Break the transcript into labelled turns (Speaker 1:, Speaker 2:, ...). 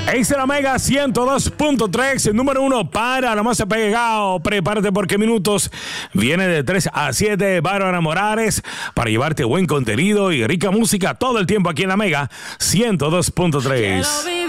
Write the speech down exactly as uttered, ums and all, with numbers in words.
Speaker 1: Es la Mega ciento dos punto tres, número uno para nomás pegado. Prepárate porque minutos viene de tres a siete. Bárbara Morales para llevarte buen contenido y rica música todo el tiempo aquí en la Mega ciento dos punto tres.